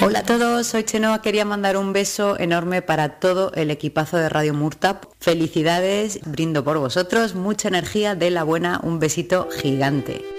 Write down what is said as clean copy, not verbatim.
Hola a todos, soy Chenoa. Quería mandar un beso enorme para todo el equipazo de Radio Murta. Felicidades, brindo por vosotros, mucha energía de la buena, un besito gigante.